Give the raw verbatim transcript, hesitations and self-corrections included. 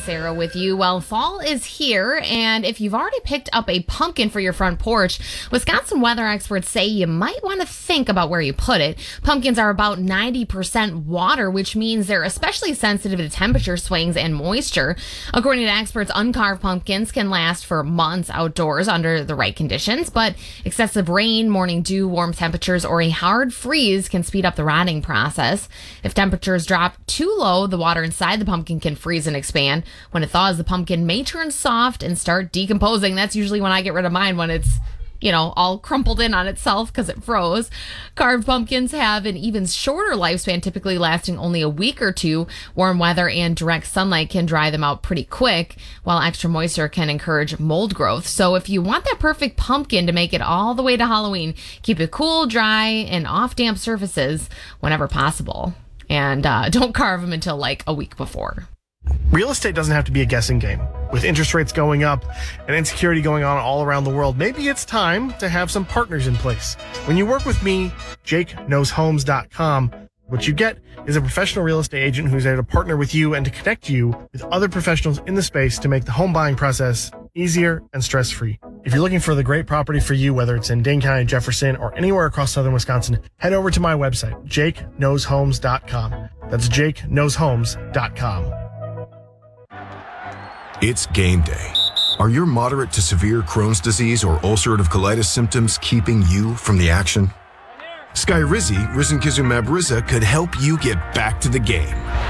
Sarah with you. Well, fall is here, and if you've already picked up a pumpkin for your front porch, Wisconsin weather experts say you might want to think about where you put it. Pumpkins are about ninety percent water, which means they're especially sensitive to temperature swings and moisture. According to experts, uncarved pumpkins can last for months outdoors under the right conditions, but excessive rain, morning dew, warm temperatures, or a hard freeze can speed up the rotting process. If temperatures drop too low, the water inside the pumpkin can freeze and expand. When it thaws, the pumpkin may turn soft and start decomposing. That's usually when I get rid of mine, when it's, you know, all crumpled in on itself because it froze. Carved pumpkins have an even shorter lifespan, typically lasting only a week or two. Warm weather and direct sunlight can dry them out pretty quick, while extra moisture can encourage mold growth. So if you want that perfect pumpkin to make it all the way to Halloween, keep it cool, dry, and off damp surfaces whenever possible. And uh, don't carve them until like a week before. Real estate doesn't have to be a guessing game. With interest rates going up and insecurity going on all around the world, maybe it's time to have some partners in place. When you work with me, Jake Knows Homes dot com, what you get is a professional real estate agent who's there to partner with you and to connect you with other professionals in the space to make the home buying process easier and stress-free. If you're looking for the great property for you, whether it's in Dane County, Jefferson, or anywhere across southern Wisconsin, head over to my website, Jake Knows Homes dot com. That's Jake Knows Homes dot com. It's game day. Are your moderate to severe Crohn's disease or ulcerative colitis symptoms keeping you from the action? Skyrizi, risankizumab Riza, could help you get back to the game.